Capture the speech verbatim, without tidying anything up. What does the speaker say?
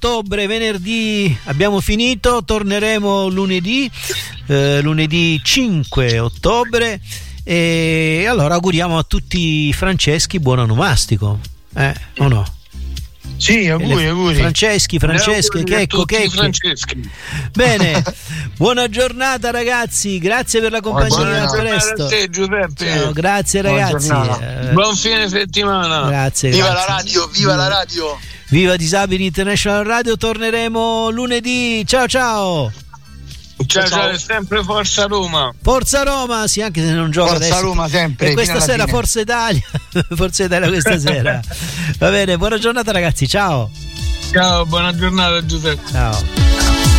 ottobre, venerdì abbiamo finito, torneremo lunedì, eh, lunedì cinque ottobre, e allora auguriamo a tutti i Franceschi buon onomastico, eh, o no? Sì, auguri, auguri. Franceschi, Franceschi, Checco, Checchi. Franceschi. Bene, buona giornata ragazzi, grazie per la compagnia, a presto. A te, Giuseppe. Ciao, grazie ragazzi. Eh, Buon fine settimana. Grazie. Viva grazie. la radio, viva la radio. Viva Disabili International Radio, torneremo lunedì. Ciao ciao. Ciao, ciao, è sempre Forza Roma. Forza Roma, sì, anche se non gioca Forza adesso. Roma sempre. E questa sera fine. Forza Italia. Forza Italia questa sera. Va bene, buona giornata ragazzi, ciao. Ciao, buona giornata Giuseppe. Ciao.